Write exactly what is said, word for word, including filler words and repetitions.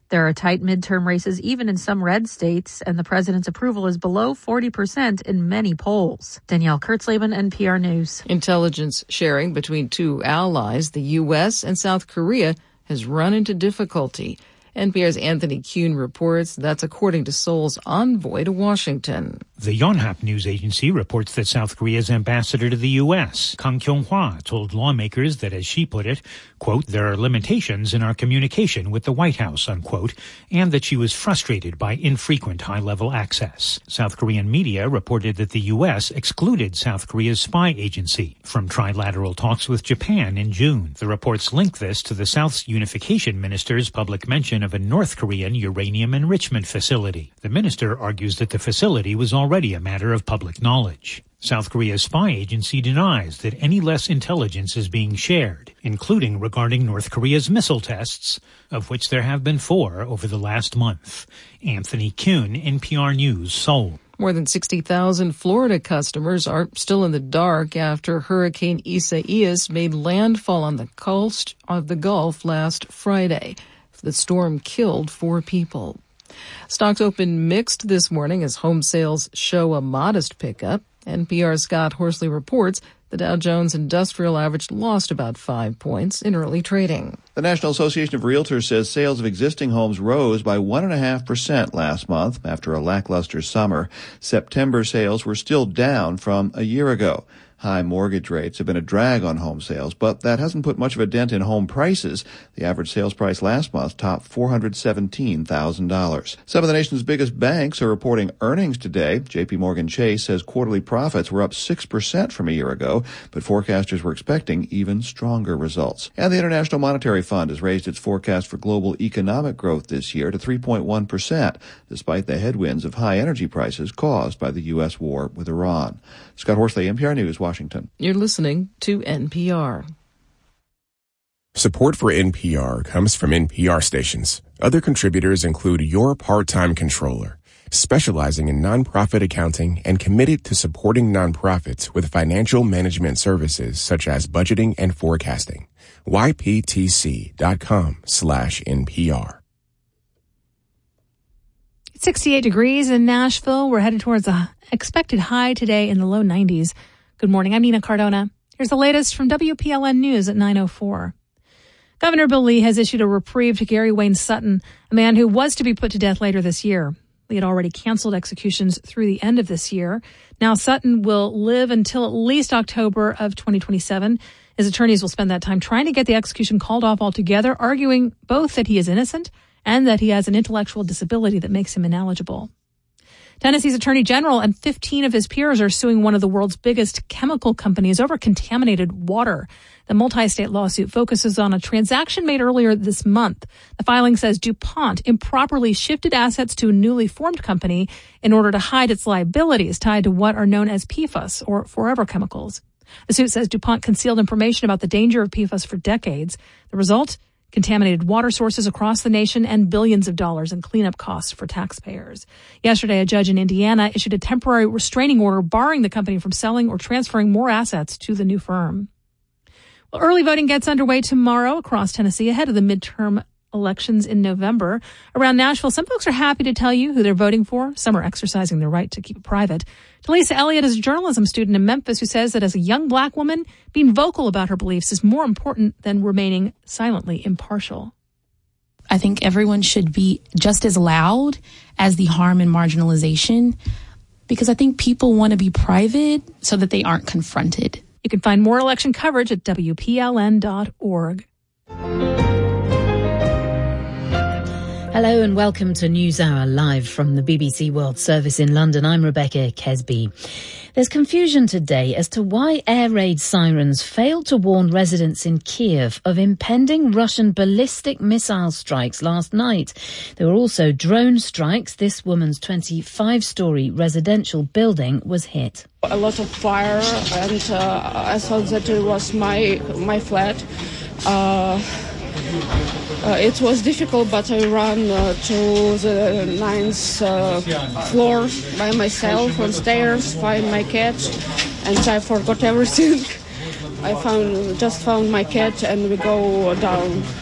There are tight midterm races even in some red states, and the president's approval is below forty percent in many polls. Danielle Kurtzleben, N P R News. Intelligence sharing between two allies, the U S and South Korea, has run into difficulty. N P R's Anthony Kuhn reports that's according to Seoul's envoy to Washington. The Yonhap news agency reports that South Korea's ambassador to the U S, Kang Kyung-hwa, told lawmakers that, as she put it, quote, there are limitations in our communication with the White House, unquote, and that she was frustrated by infrequent high-level access. South Korean media reported that the U S excluded South Korea's spy agency from trilateral talks with Japan in June. The reports link this to the South's unification minister's public mention of a North Korean uranium enrichment facility. The minister argues that the facility was already a matter of public knowledge. South Korea's spy agency denies that any less intelligence is being shared, including regarding North Korea's missile tests, of which there have been four over the last month. Anthony Kuhn, N P R News, Seoul. More than sixty thousand Florida customers are still in the dark after Hurricane Isaias made landfall on the coast of the Gulf last Friday. The storm killed four people. Stocks opened mixed this morning as home sales show a modest pickup. N P R's Scott Horsley reports the Dow Jones Industrial Average lost about five points in early trading. The National Association of Realtors says sales of existing homes rose by one point five percent last month after a lackluster summer. September sales were still down from a year ago. High mortgage rates have been a drag on home sales, but that hasn't put much of a dent in home prices. The average sales price last month topped four hundred seventeen thousand dollars. Some of the nation's biggest banks are reporting earnings today. J P Morgan Chase says quarterly profits were up six percent from a year ago, but forecasters were expecting even stronger results. And the International Monetary Fund has raised its forecast for global economic growth this year to three point one percent, despite the headwinds of high energy prices caused by the U S war with Iran. Scott Horsley, N P R News, Washington. You're listening to N P R. Support for N P R comes from N P R stations. Other contributors include Your Part-Time Controller, specializing in nonprofit accounting and committed to supporting nonprofits with financial management services such as budgeting and forecasting. Y P T C dot com slash N P R. sixty-eight degrees in Nashville. We're headed towards a expected high today in the low nineties. Good morning. I'm Nina Cardona. Here's the latest from W P L N News at nine oh four. Governor Bill Lee has issued a reprieve to Gary Wayne Sutton, a man who was to be put to death later this year. Lee had already canceled executions through the end of this year. Now Sutton will live until at least October of twenty twenty-seven. His attorneys will spend that time trying to get the execution called off altogether, arguing both that he is innocent and that he has an intellectual disability that makes him ineligible. Tennessee's Attorney General and fifteen of his peers are suing one of the world's biggest chemical companies over contaminated water. The multi-state lawsuit focuses on a transaction made earlier this month. The filing says DuPont improperly shifted assets to a newly formed company in order to hide its liabilities tied to what are known as P F A S, or forever chemicals. The suit says DuPont concealed information about the danger of P F A S for decades. The result? Contaminated water sources across the nation and billions of dollars in cleanup costs for taxpayers. Yesterday, a judge in Indiana issued a temporary restraining order barring the company from selling or transferring more assets to the new firm. Well, early voting gets underway tomorrow across Tennessee ahead of the midterm elections in November. Around Nashville, some folks are happy to tell you who they're voting for. Some are exercising their right to keep it private. Talisa Elliott is a journalism student in Memphis who says that as a young black woman, being vocal about her beliefs is more important than remaining silently impartial. I think everyone should be just as loud as the harm and marginalization, because I think people want to be private so that they aren't confronted. You can find more election coverage at W P L N dot org. Hello and welcome to NewsHour live from the B B C World Service in London. I'm Rebecca Kesby. There's confusion today as to why air raid sirens failed to warn residents in Kiev of impending Russian ballistic missile strikes last night. There were also drone strikes. This woman's twenty-five-story residential building was hit. A lot of fire, and uh, I thought that it was my my flat. Uh, Uh, it was difficult, but I ran uh, to the ninth uh, floor by myself on stairs, find my cat, and I forgot everything. I found just found my cat, and we go down.